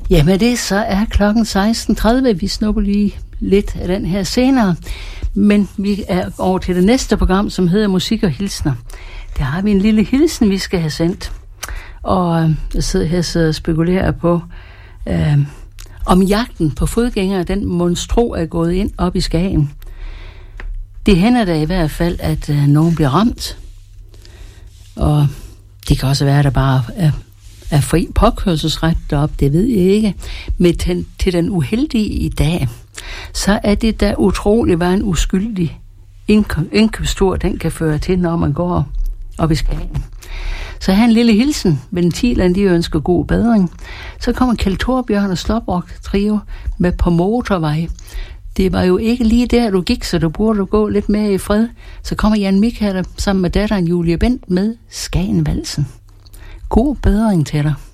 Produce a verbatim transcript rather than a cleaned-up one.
Jamen det så er klokken seksten tredive. Vi snupper lige lidt af den her senere. Men vi er over til det næste program, som hedder Musik og Hilsner. Der har vi en lille hilsen, vi skal have sendt. Og øh, jeg sidder her sidder og spekulerer på, øh, om jagten på fodgængere, den monstro er gået ind op i Skagen. Det hænder da i hvert fald, at øh, nogen bliver ramt. Og det kan også være, at der bare er, er fri påkørselsret deroppe, det ved jeg ikke. Men ten, til den uheldige i dag, så er det da utroligt, hvad en uskyldig indkøbstur, den kan føre til, når man går op i Skagen. Så her en lille hilsen. Ventilerne, de ønsker god bedring. Så kommer Kjeld Thorbjørn og Slåbrok Trio med På motorvej. Det var jo ikke lige der, du gik, så du burde gå lidt mere i fred. Så kommer Jan Michael sammen med datteren Julie Bent med Skagenvalsen. God bedring til dig.